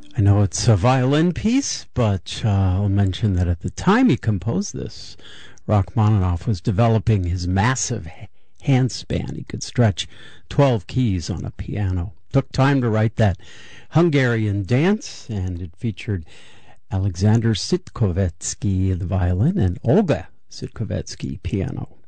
I know it's a violin piece, but I'll mention that at the time he composed this, Rachmaninoff was developing his massive hand span. He could stretch 12 keys on a piano. Took time to write that Hungarian dance, and it featured Alexander Sitkovetsky, the violin, and Olga Sitkovetsky, piano.